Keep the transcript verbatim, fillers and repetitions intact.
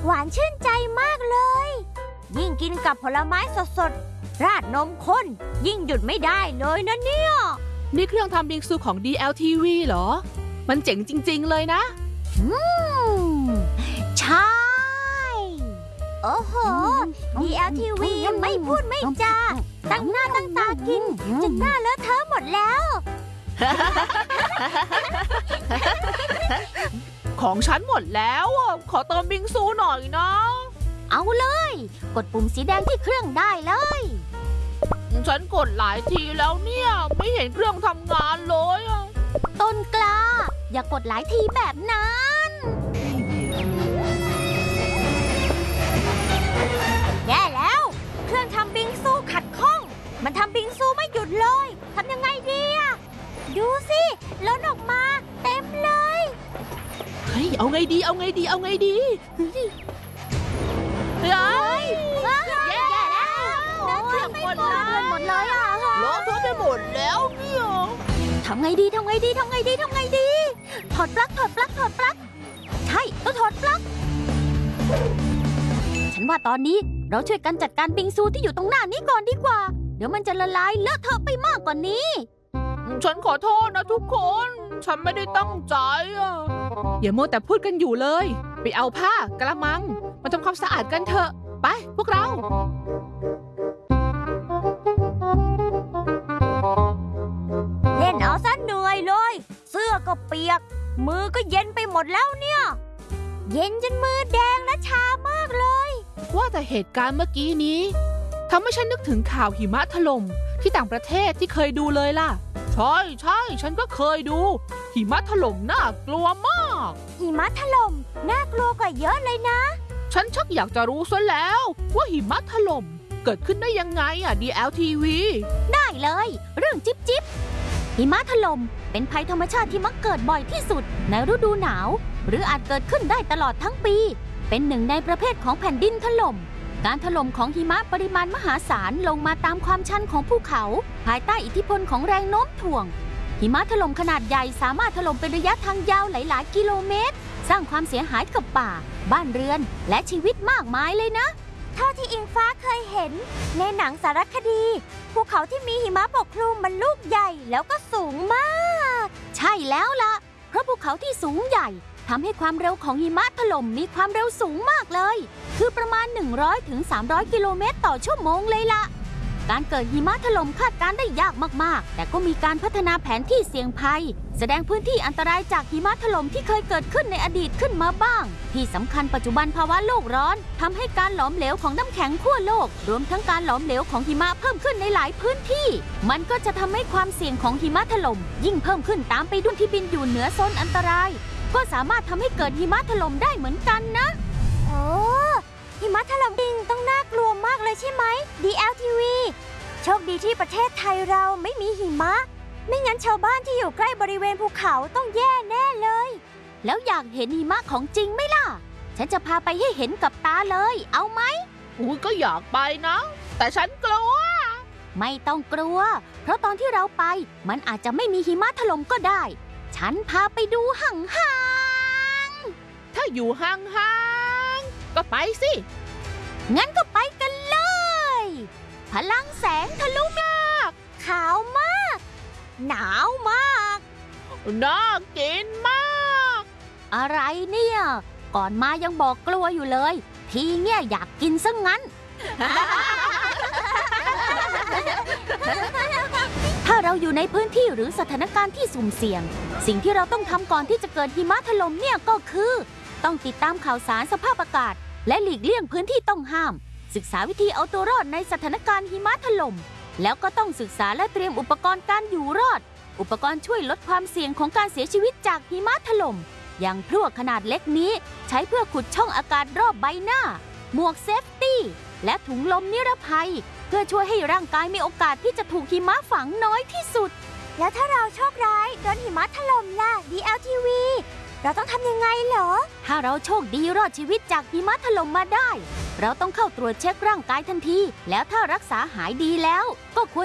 หวานชื่นใจมากเลยยิ่งกินกับผลไม้สดๆราดนมข้นยิ่งหยุดไม่ได้เลยนะเนี่ยนี่เครื่องทำบิงซูของ ดี แอล ที วี เหรอมันเจ๋งจริงๆเลยนะอืมใช่โอ้โห ดี แอล ที วี ไม่พูดไม่จาตั้งหน้าตั้งตากินจนหน้าเลอะเทอะหมดแล้วของฉันหมดแล้วขอเติมบิงซูหน่อยนะเอาเลยกดปุ่มสีแดงที่เครื่องได้เลยฉันกดหลายทีแล้วเนี่ยไม่เห็นเครื่องทำงานเลยต้นกล้าอย่ากดหลายทีแบบนั้นแย่แล้วเครื่องทำบิงซูขัดข้องมันทำบิงซูไม่หยุดเลยทำยังไงดีอะดูสิล้นออกมาเต็มเลยเฮ้ยเอาไงดีเอาไงดีเอาไงดีเฮ้ยแย่แล้วเครื่องหมดเลยหมดเลยอ่ะล้อทั่วไปหมดแล้วเนี่ยทำไงดีทำไงดีทำไงดีทำไงดีถอดปลั๊กถอดปลั๊กถอดปลั๊กใช่ต้องถอดปลั๊กฉันว่าตอนนี้เราช่วยกันจัดการบิงซูที่อยู่ตรงหน้านี้ก่อนดีกว่าเดี๋ยวมันจะละลายเลอะเทอะไปมากกว่านี้ฉันขอโทษนะทุกคนฉันไม่ได้ตั้งใจอ่ะอย่ามัวแต่พูดกันอยู่เลยไปเอาผ้ากระมังมาทำความสะอาดกันเถอะไปพวกเราเล่นเอาซะเหนื่อยเลยเสื้อก็เปียกมือก็เย็นไปหมดแล้วเนี่ยเย็นจนมือแดงและชามากเลยว่าแต่เหตุการณ์เมื่อกี้นี้ทำให้ฉันนึกถึงข่าวหิมะถล่มที่ต่างประเทศที่เคยดูเลยล่ะใช่ใช่ฉันก็เคยดูหิมะถล่มน่ากลัวมากหิมะถล่มน่ากลัวกว่าเยอะเลยนะฉันชักอยากจะรู้ซะแล้วว่าหิมะถล่มเกิดขึ้นได้ยังไงอ่ะ ดี แอล ที วีได้เลยเรื่องจิ๊บจิ๊บหิมะถล่มเป็นภัยธรรมชาติที่มักเกิดบ่อยที่สุดในฤดูหนาวหรืออาจเกิดขึ้นได้ตลอดทั้งปีเป็นหนึ่งในประเภทของแผ่นดินถล่มการถล่มของหิมะปริมาณมหาศาลลงมาตามความชันของภูเขาภายใต้อิทธิพลของแรงโน้มถ่วงหิมะถล่มขนาดใหญ่สามารถถล่มเป็นระยะทางยาวหลายๆกิโลเมตรสร้างความเสียหายกับป่าบ้านเรือนและชีวิตมากมายเลยนะเท่าที่อิงฟ้าเคยเห็นในหนังสารคดีภูเขาที่มีหิมะปกคลุมมันลูกใหญ่แล้วก็สูงมากใช่แล้วล่ะเพราะภูเขาที่สูงใหญ่ทำให้ความเร็วของหิมะถล่มมีความเร็วสูงมากเลยคือประมาณ หนึ่งร้อยถึงสามร้อย กิโลเมตรต่อชั่วโมงเลยล่ะการเกิดหิมะถล่มคาดการได้ยากมากๆแต่ก็มีการพัฒนาแผนที่เสี่ยงภัยแสดงพื้นที่อันตรายจากหิมะถล่มที่เคยเกิดขึ้นในอดีตขึ้นมาบ้างที่สำคัญปัจจุบันภาวะโลกร้อนทำให้การหลอมเหลวของน้ำแข็งขั้วโลกรวมทั้งการหลอมเหลวของหิมะเพิ่มขึ้นในหลายพื้นที่มันก็จะทำให้ความเสี่ยงของหิมะถล่มยิ่งเพิ่มขึ้นตามไปด้วยที่บินอยู่เหนือโซนอันตรายก็สามารถทำให้เกิดหิมะถล่มได้เหมือนกันนะโอ้หิมะถล่มจริงต้องน่ากลัวมากเลยใช่ไหม ดี แอล ที วี โชคดีที่ประเทศไทยเราไม่มีหิมะไม่งั้นชาวบ้านที่อยู่ใกล้บริเวณภูเขาต้องแย่แน่เลยแล้วอยากเห็นหิมะของจริงไหมล่ะฉันจะพาไปให้เห็นกับตาเลยเอาไหมอุ้ยก็อยากไปนะแต่ฉันกลัวไม่ต้องกลัวเพราะตอนที่เราไปมันอาจจะไม่มีหิมะถล่มก็ได้ฉันพาไปดูห่างๆถ้าอยู่ห่างๆก็ไปสิงั้นก็ไปกันเลยพลังแสงทะลุมากขาวมากหนาวมากน่ากินมากอะไรเนี่ยก่อนมายังบอกกลัวอยู่เลยทีเนี่ยอยากกินซะงั้น ถ้าเราอยู่ในพื้นที่หรือสถานการณ์ที่สุ่มเสี่ยงสิ่งที่เราต้องทำก่อนที่จะเกิดหิมะถล่มเนี่ยก็คือต้องติดตามข่าวสารสภาพอากาศและหลีกเลี่ยงพื้นที่ต้องห้ามศึกษาวิธีเอาตัวรอดในสถานการณ์หิมะถล่มแล้วก็ต้องศึกษาและเตรียมอุปกรณ์การอยู่รอดอุปกรณ์ช่วยลดความเสี่ยงของการเสียชีวิตจากหิมะถล่มอย่างพลั่วขนาดเล็กนี้ใช้เพื่อขุดช่องอากาศรอบใบหน้าหมวกเซฟตี้และถุงลมนิรภัยเพื่อช่วยให้ร่างกายมีโอกาสที่จะถูกหิมะฝังน้อยที่สุดแล้วถ้าเราโชคร้ายโดนหิมะถล่มล่ะ ดี แอล ที วี เราต้องทำยังไงเหรอถ้าเราโชคดีรอดชีวิตจากหิมะถล่มมาได้เราต้องเข้าตรวจเช็คร่างกายทันทีแล้วถ้ารักษาหายดีแล้วก็ควร